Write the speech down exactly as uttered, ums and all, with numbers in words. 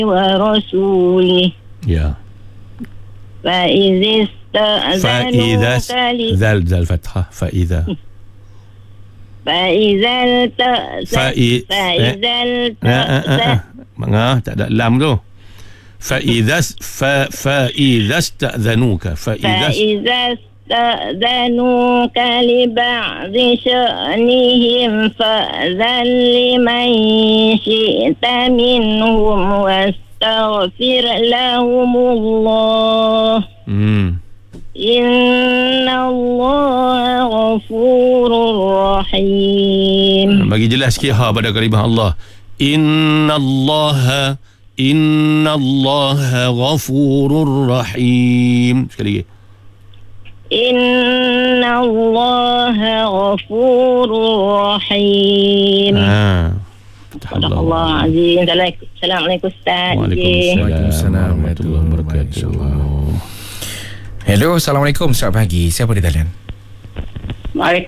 ورسوله Ya. فإذا فإذا استأذنوك ذال ذال فتحة فإذا فإذا فإ- فإذا ah, ah, ah, ah. Ah, tak ada lam tu. فإذا ف فإذا استأذنوك فإذا فإذا استأذنوك لبعض شأنهم فأذن لمن شئت منهم واستغفر لهم الله hmm. إن الله غفور رحيم. Bagi jelas sikit ha pada kalimah Allah. Innallaha Innallaha ghafurur rahim. Sekali lagi. Innallaha ghafurur rahim. Ha. Allah azim. Assalamualaikum Ustaz. Waalaikumsalam warahmatullahi wabarakatuh. Hello, Assalamualaikum. Selamat pagi. Siapa di talian? Waalaikumsalam.